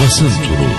Basın Turu.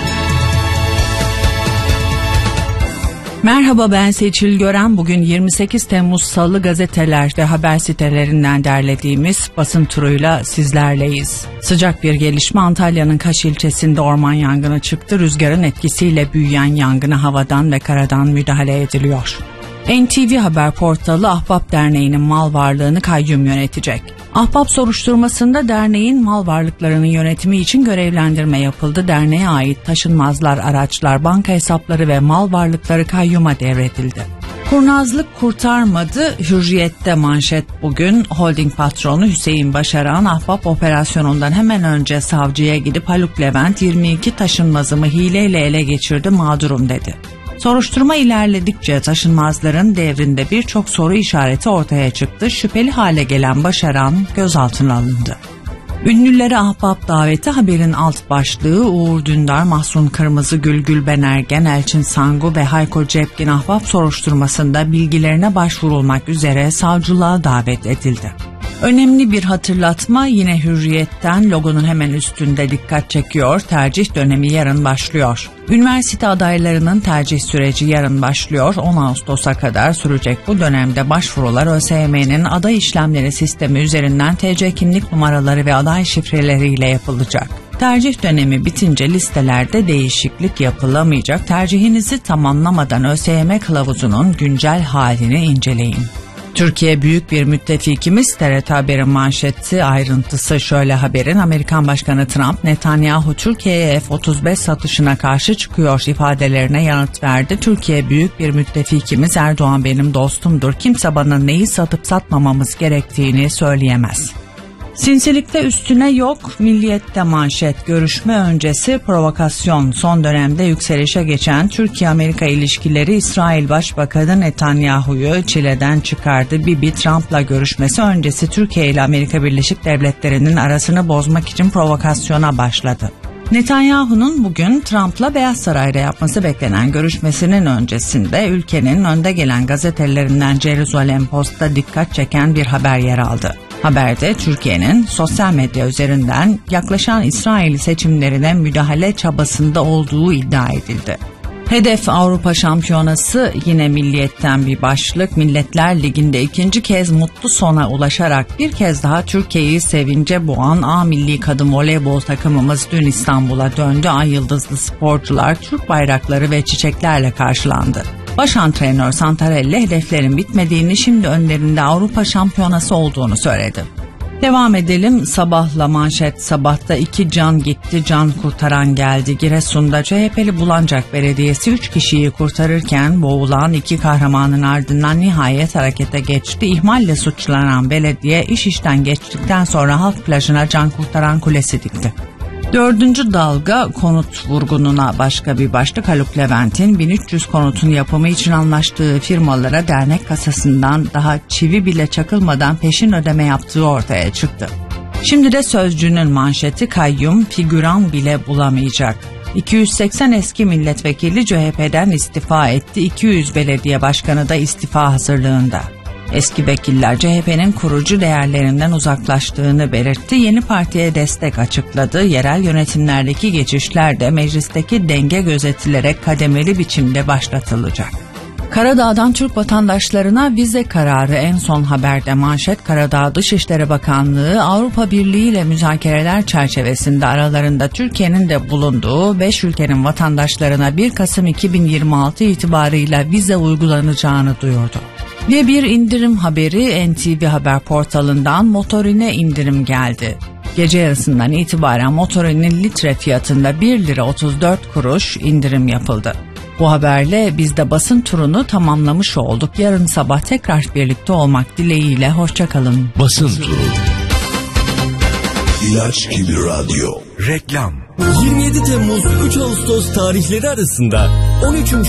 Merhaba, ben Seçil Gören. Bugün 28 Temmuz Salı gazeteler ve haber sitelerinden derlediğimiz basın turuyla sizlerleyiz. Sıcak bir gelişme: Antalya'nın Kaş ilçesinde orman yangını çıktı. Rüzgarın etkisiyle büyüyen yangına havadan ve karadan müdahale ediliyor. NTV Haber portalı Ahbap Derneği'nin mal varlığını kayyum yönetecek. Ahbap soruşturmasında derneğin mal varlıklarının yönetimi için görevlendirme yapıldı. Derneğe ait taşınmazlar, araçlar, banka hesapları ve mal varlıkları kayyuma devredildi. Kurnazlık kurtarmadı. Hürriyet'te manşet bugün. Holding patronu Hüseyin Başaran, Ahbap operasyonundan hemen önce savcıya gidip Haluk Levent 22 taşınmazımı hileyle ele geçirdi, mağdurum dedi. Soruşturma ilerledikçe taşınmazların devrinde birçok soru işareti ortaya çıktı. Şüpheli hale gelen Başaran gözaltına alındı. Ünlülere Ahbap daveti haberin alt başlığı. Uğur Dündar, Mahsun Kırmızıgül, Gülben Ergen, Elçin Sangu ve Hayko Cepkin Ahbap soruşturmasında bilgilerine başvurulmak üzere savcılığa davet edildi. Önemli bir hatırlatma yine Hürriyet'ten, logonun hemen üstünde dikkat çekiyor. Tercih dönemi yarın başlıyor. Üniversite adaylarının tercih süreci yarın başlıyor. 10 Ağustos'a kadar sürecek bu dönemde başvurular ÖSYM'nin aday işlemleri sistemi üzerinden TC kimlik numaraları ve aday şifreleriyle yapılacak. Tercih dönemi bitince listelerde değişiklik yapılamayacak. Tercihinizi tamamlamadan ÖSYM kılavuzunun güncel halini inceleyin. Türkiye büyük bir müttefikimiz. TRT Haber'in manşeti. Ayrıntısı şöyle haberin: Amerikan Başkanı Trump, Netanyahu Türkiye'ye F-35 satışına karşı çıkıyor ifadelerine yanıt verdi. Türkiye büyük bir müttefikimiz, Erdoğan benim dostumdur, kimse bana neyi satıp satmamamız gerektiğini söyleyemez. Sinsilikte üstüne yok. Milliyet'te manşet. Görüşme öncesi provokasyon. Son dönemde yükselişe geçen Türkiye-Amerika ilişkileri İsrail Başbakanı Netanyahu'yu çileden çıkardı. Bibi, Trump'la görüşmesi öncesi Türkiye ile Amerika Birleşik Devletleri'nin arasını bozmak için provokasyona başladı. Netanyahu'nun bugün Trump'la Beyaz Saray'da yapması beklenen görüşmesinin öncesinde ülkenin önde gelen gazetelerinden Jerusalem Post'ta dikkat çeken bir haber yer aldı. Haberde Türkiye'nin sosyal medya üzerinden yaklaşan İsrail seçimlerine müdahale çabasında olduğu iddia edildi. Hedef Avrupa Şampiyonası, yine Milliyet'ten bir başlık. Milletler Ligi'nde ikinci kez mutlu sona ulaşarak bir kez daha Türkiye'yi sevince boğan A milli kadın voleybol takımımız dün İstanbul'a döndü. Ay yıldızlı sporcular Türk bayrakları ve çiçeklerle karşılandı. Baş antrenör Santarelli hedeflerin bitmediğini, şimdi önlerinde Avrupa Şampiyonası olduğunu söyledi. Devam edelim. Sabahla manşet. Sabahta 2 can gitti, can kurtaran geldi. Giresun'da CHP'li Bulancak Belediyesi 3 kişiyi kurtarırken boğulan 2 kahramanın ardından nihayet harekete geçti. İhmalle suçlanan belediye iş işten geçtikten sonra halk plajına can kurtaran kulesi dikti. 4. dalga konut vurgununa başka bir başlık. Haluk Levent'in 1300 konutun yapımı için anlaştığı firmalara dernek kasasından daha çivi bile çakılmadan peşin ödeme yaptığı ortaya çıktı. Şimdi de Sözcü'nün manşeti. Kayyum figüran bile bulamayacak. 280 eski milletvekili CHP'den istifa etti. 200 belediye başkanı da istifa hazırlığında. Eski vekiller CHP'nin kurucu değerlerinden uzaklaştığını belirtti. Yeni partiye destek açıkladı. Yerel yönetimlerdeki geçişler de meclisteki denge gözetilerek kademeli biçimde başlatılacak. Karadağ'dan Türk vatandaşlarına vize kararı en son haberde manşet. Karadağ Dışişleri Bakanlığı, Avrupa Birliği ile müzakereler çerçevesinde aralarında Türkiye'nin de bulunduğu 5 ülkenin vatandaşlarına 1 Kasım 2026 itibarıyla vize uygulanacağını duyurdu. Ve bir indirim haberi. NTV Haber portalından motorine indirim geldi. Gece yarısından itibaren motorinin litre fiyatında 1 lira 34 kuruş indirim yapıldı. Bu haberle biz de basın turunu tamamlamış olduk. Yarın sabah tekrar birlikte olmak dileğiyle hoşçakalın. Basın turu. İlaç gibi radyo. Reklam. 27 Temmuz 3 Ağustos tarihleri arasında 13.